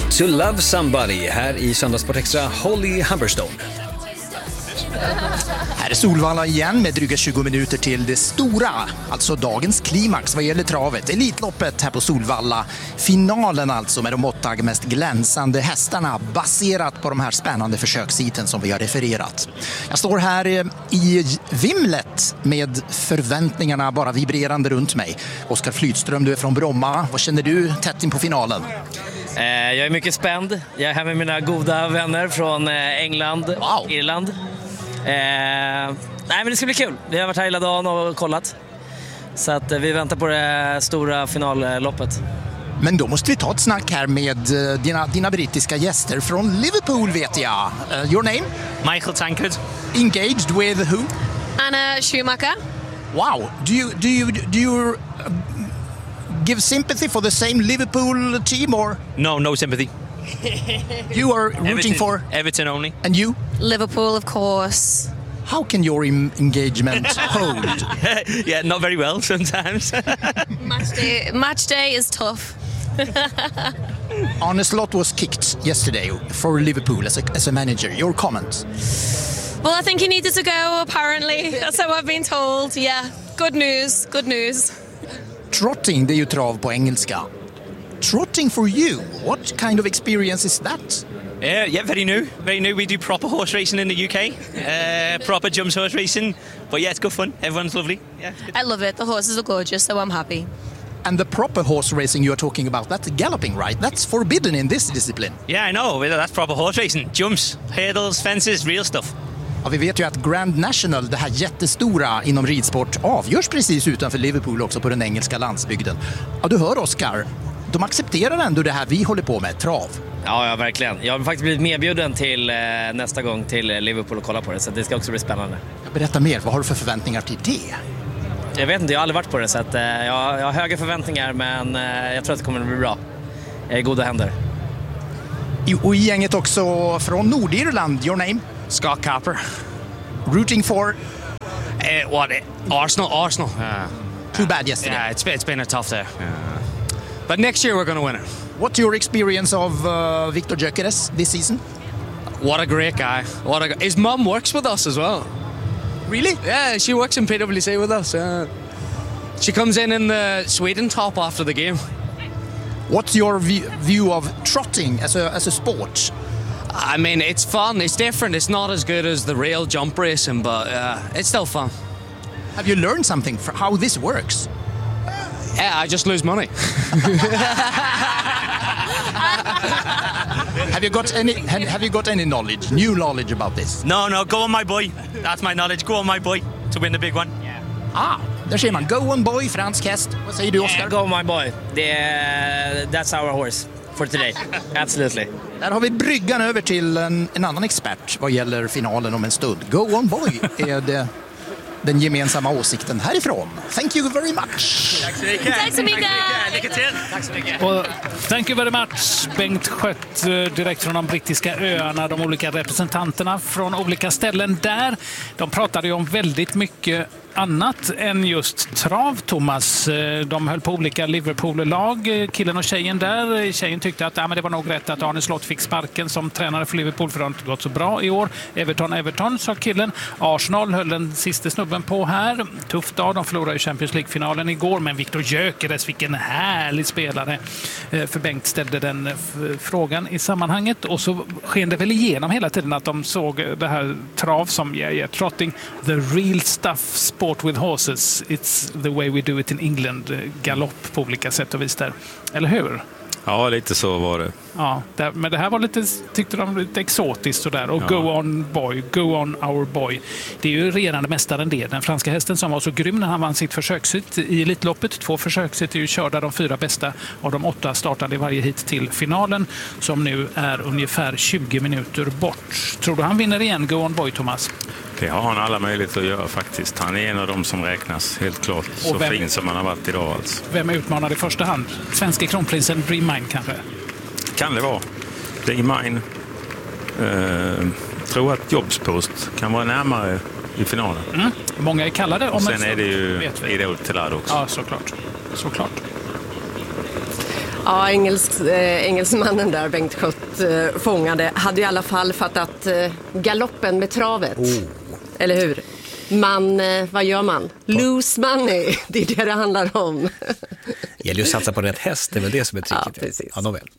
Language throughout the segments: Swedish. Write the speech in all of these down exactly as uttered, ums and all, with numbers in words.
To Love Somebody här i Söndagssport Extra, Holly Humberstone. Här är Solvalla igen med dryga tjugo minuter till det stora, alltså dagens klimax vad gäller travet. Elitloppet här på Solvalla. Finalen alltså med de åtta mest glänsande hästarna baserat på de här spännande försöksheaten som vi har refererat. Jag står här i vimlet med förväntningarna bara vibrerande runt mig. Oskar Flytström, du är från Bromma. Vad känner du tätt in på finalen? Jag är mycket spänd. Jag är här med mina goda vänner från England, wow. Irland. Eh, nej men det ska bli kul. Vi har varit här hela dagen och kollat. Så att vi väntar på det stora finalloppet. Men då måste vi ta ett snack här med dina, dina brittiska gäster från Liverpool vet jag. Uh, your name? Michael Tankard. Engaged with who? Anna Schumacher. Wow. Do you, do you, do you uh, give sympathy for the same Liverpool team or? No, no sympathy. You are rooting Everton, for? Everton only. And you? Liverpool, of course. How can your em- engagement hold? Yeah, not very well sometimes. match day, match day is tough. Arne Slot was kicked yesterday for Liverpool as a, as a manager. Your comment? Well, I think he needed to go, apparently. That's how I've been told. Yeah, good news, good news. Trotting, det är ju trav på engelska. Trotting for you, what kind of experience is that? Yeah, yeah, very new, very new. We do proper horse racing in the U K, uh, proper jumps horse racing. But yeah, it's good fun. Everyone's lovely. Yeah, I love it. The horses are gorgeous, so I'm happy. And the proper horse racing you're talking about, that's galloping, right? That's forbidden in this discipline. Yeah, I know. That's proper horse racing. Jumps, hurdles, fences, real stuff. Ja, vi vet ju att Grand National, det här jättestora inom ridsport, avgörs precis utanför Liverpool också på den engelska landsbygden. Ja, du hör Oskar. De accepterar ändå det här vi håller på med, trav. Ja, ja, verkligen. Jag har faktiskt blivit medbjuden till eh, nästa gång till Liverpool och kolla på det, så det ska också bli spännande. Berätta mer, vad har du för förväntningar till det? Jag vet inte, jag har aldrig varit på det, så att, eh, jag, jag har höga förväntningar, men eh, jag tror att det kommer att bli bra. Jag är i goda händer. I, och i gänget också från Nordirland, your name? Scott Capper. Rooting for? Uh, what? Arsenal, Arsenal. Uh, Too bad yesterday. Yeah, it's, it's been a tough day. Uh, but next year we're going to win it. What's your experience of uh, Victor Gyökeres this season? What a great guy. What a, his mum works with us as well. Really? Yeah, she works in P W C with us. Uh, she comes in in the Sweden top after the game. What's your view, view of trotting as a, as a sport? I mean, it's fun. It's different. It's not as good as the real jump racing, but uh, it's still fun. Have you learned something for how this works? Yeah, I just lose money. Have you got any have, have you got any knowledge, new knowledge about this? No, no, go on my boy. That's my knowledge. Go on my boy to win the big one. Yeah. Ah, där ser man. Go on boy, fransk häst. Vad säger du, Oskar? Yeah, go on my boy. The, uh, that's our horse for today. Absolutely. Där har vi bryggan över till en, en annan expert vad gäller finalen om en stund. Go on boy är det den gemensamma åsikten härifrån. Thank you very much. Tack så mycket. Tack så mycket. Lycka till. Tack så mycket. Och thank you very much, Bengt Skött, direkt från de brittiska öarna, de olika representanterna från olika ställen där. De pratade ju om väldigt mycket annat än just trav, Thomas. De höll på olika Liverpool-lag, killen och tjejen där. Tjejen tyckte att ja, men det var nog rätt att Arne Slot fick sparken som tränare för Liverpool, för det har inte gått så bra i år. Everton, Everton, sa killen. Arsenal höll den sista snubben på här. Tuff dag, de förlorade i Champions League-finalen igår, men Victor Gyökeres, vilken härlig spelare. För Bengt ställde den frågan i sammanhanget, och så sken det väl igenom hela tiden att de såg det här trav som yeah, yeah, trotting, the real stuff, sport with horses, it's the way we do it in England, galopp på olika sätt och vis där. Eller hur? Ja, lite så var det. Ja, det, men det här var lite, tyckte de, lite exotiskt sådär. Och ja. Go on boy, go on our boy. Det är ju regerande mästaren det. Den franska hästen som var så grym när han vann sitt försökshit i Elitloppet. Två försökshit är ju körda, de fyra bästa av de åtta startade i varje hit till finalen, som nu är ungefär tjugo minuter bort. Tror du han vinner igen, go on boy, Thomas? Det har han alla möjligheter att göra faktiskt. Han är en av dem som räknas, helt klart. Så vem, fin som han har varit idag alltså. Vem är utmanad i första hand? Svenska kronprinsen Dream Mine kanske? Kan det vara. Dream Mine. Uh, tror att Jobspost kan vara närmare i finalen. Mm. Många är kallade. Och sen är det ju Idol Telado också. Ja, såklart. såklart. Ja, engelsk, eh, engelsmannen där, Bengt Schött, eh, fångade, hade i alla fall fattat eh, galoppen med travet. Oh. Eller hur? Man, eh, vad gör man? Lose money, det är det det handlar om. Det gäller ju att satsa på rätt häst, det är väl det som är tricket. Ja, precis. Ja, nåväl.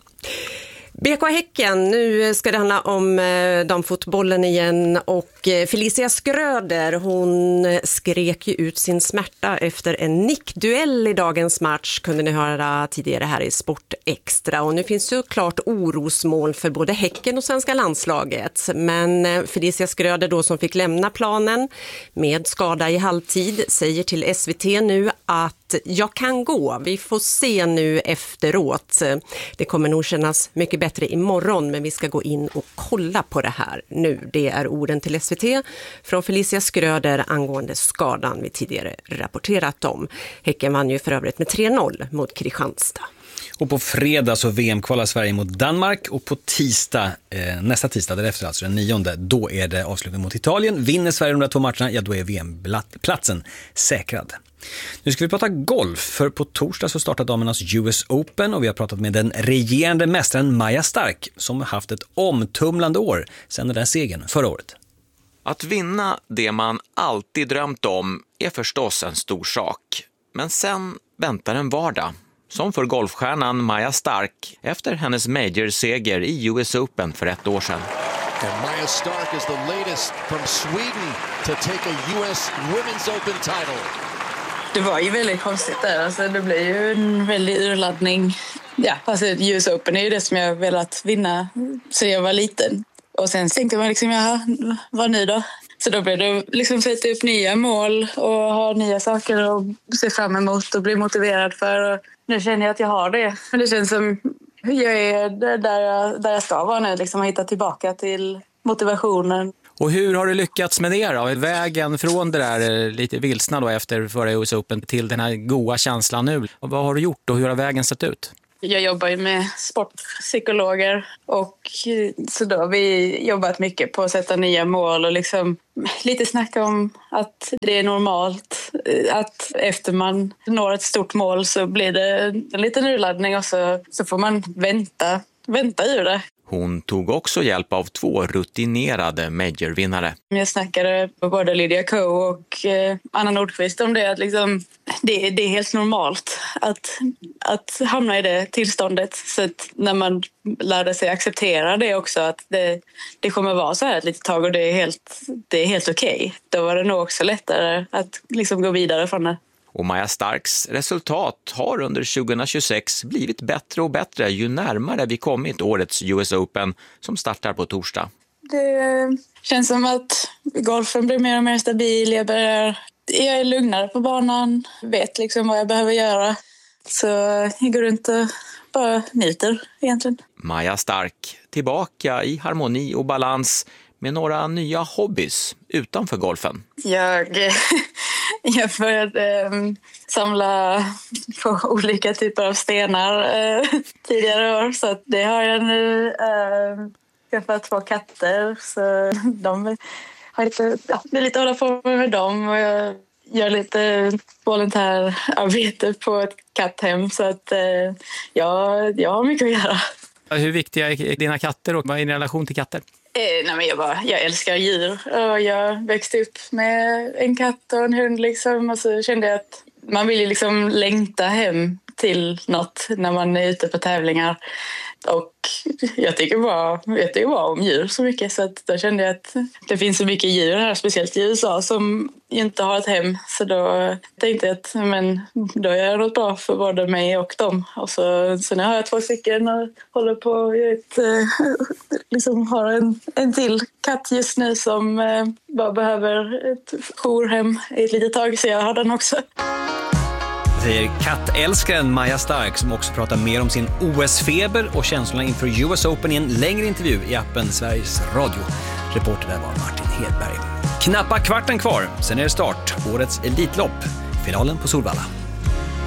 B K Häcken, nu ska det handla om eh, damfotbollen igen och eh, Felicia Skröder, hon skrek ju ut sin smärta efter en nickduell i dagens match, kunde ni höra tidigare här i Sport Extra, och nu finns ju klart orosmål för både Häcken och svenska landslaget, men eh, Felicia Skröder då, som fick lämna planen med skada i halvtid, säger till S V T nu att jag kan gå, vi får se nu efteråt, det kommer nog kännas mycket bättre imorgon, men vi ska gå in och kolla på det här nu. Det är orden till S V T från Felicia Skröder angående skadan vi tidigare rapporterat om. Häcken vann ju för övrigt med tre noll mot Kristianstad. Och på fredag så V M-kvalar Sverige mot Danmark, och på tisdag, eh, nästa tisdag därefter, alltså den nionde, då är det avslutning mot Italien. Vinner Sverige de där två matcherna, ja då är V M-platsen säkrad. Nu ska vi prata golf, för på torsdag så startar damernas U S Open och vi har pratat med den regerande mästaren Maja Stark som har haft ett omtumlande år sedan den där segern förra året. Att vinna det man alltid drömt om är förstås en stor sak. Men sen väntar en vardag, som för golfstjärnan Maja Stark efter hennes major-seger i U S Open för ett år sedan. And Maja Stark is the latest from Sweden to take a U S Women's Open title. Det var ju väldigt konstigt där. Alltså, det blev ju en väldig urladdning. Ja, alltså U S Open är ju det som jag velat vinna så jag var liten. Och sen tänkte man liksom, ja, vad nu då? Så då blev det liksom sätta upp nya mål och ha nya saker att se fram emot och bli motiverad för. Och nu känner jag att jag har det. Men det känns som jag är där jag, där jag ska vara nu, liksom, att hitta tillbaka till motivationen. Och hur har du lyckats med det då? Vägen från det där lite vilsna då efter förra U S Open till den här goda känslan nu. Och vad har du gjort och hur har vägen sett ut? Jag jobbar ju med sportpsykologer och så då har vi jobbat mycket på att sätta nya mål och liksom lite snacka om att det är normalt att efter man når ett stort mål så blir det en liten urladdning och så, så får man vänta, vänta ur det. Hon tog också hjälp av två rutinerade majorvinnare. Jag snackade med både Lydia Ko och eh, Anna Nordqvist om det. Att liksom, det, det är helt normalt att, att hamna i det tillståndet. Så att när man lärde sig acceptera det också, att det, det kommer vara så här ett litet tag och det är helt, det är helt okej. Då var det nog också lättare att liksom gå vidare från det. Och Maja Starks resultat har under tjugohundratjugosex blivit bättre och bättre ju närmare vi kommit årets U S Open som startar på torsdag. Det känns som att golfen blir mer och mer stabil. Jag, börjar, jag är lugnare på banan, vet liksom vad jag behöver göra. Så jag går runt och bara njuter egentligen. Maja Stark tillbaka i harmoni och balans med några nya hobbys utanför golfen. Jag, jag började um, samla på olika typer av stenar uh, tidigare år. Så att det har jag nu. Uh, jag har två katter. Så de har lite, ja, det är lite att hålla på med dem. Och jag gör lite volontärarbete på ett katthem. Så att uh, jag, jag har mycket att göra. Hur viktiga är dina katter och vad är din relation till katter? Eh, nej men jag, bara, jag älskar djur och jag växte upp med en katt och en hund liksom, och så kände jag att man vill ju liksom längta hem till något när man är ute på tävlingar. Och jag tycker bara, jag tycker bara om djur så mycket, så att då kände jag att det finns så mycket djur här, speciellt i U S A, som inte har ett hem. Så då tänkte jag att men, då gör jag något bra för både mig och dem. Och så, så nu har jag två stycken och håller på att liksom har en, en till katt just nu som eh, bara behöver ett jourhem i ett litet tag, så jag har den också. Säger kattälskaren Maja Stark, som också pratar mer om sin O S-feber och känslorna inför U S Open i en längre intervju i appen Sveriges Radio. Reporter där var Martin Hedberg. Knappa kvarten kvar, sen är det start. Årets Elitlopp, finalen på Solvalla.